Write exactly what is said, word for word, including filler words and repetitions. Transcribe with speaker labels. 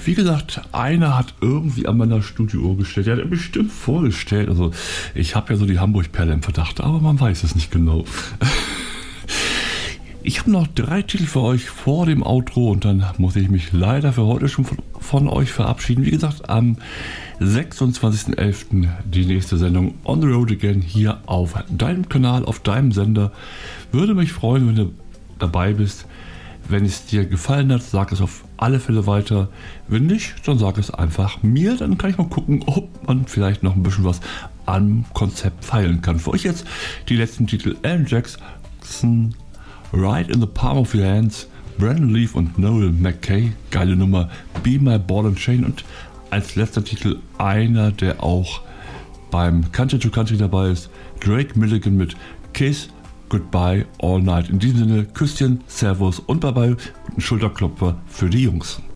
Speaker 1: wie gesagt, einer hat irgendwie an meiner Studiouhr gestellt. Der hat bestimmt vorgestellt. Also ich habe ja so die Hamburg-Perle im Verdacht, aber man weiß es nicht genau. Ich habe noch drei Titel für euch vor dem Outro und dann muss ich mich leider für heute schon von, von euch verabschieden. Wie gesagt, am sechsundzwanzigsten elften die nächste Sendung On the Road Again hier auf deinem Kanal, auf deinem Sender. Würde mich freuen, wenn du dabei bist. Wenn es dir gefallen hat, sag es auf alle Fälle weiter. Wenn nicht, dann sag es einfach mir. Dann kann ich mal gucken, ob man vielleicht noch ein bisschen was am Konzept feilen kann. Für euch jetzt die letzten Titel: Alan Jackson, Right in the Palm of Your Hands, Brandon Leaf und Noel McKay. Geile Nummer, Be My Ball and Chain. Und als letzter Titel einer, der auch beim Country to Country dabei ist, Drake Milligan mit Kiss Goodbye All Night. In diesem Sinne, Küsschen, Servus und Bye-Bye und ein Schulterklopfer für die Jungs.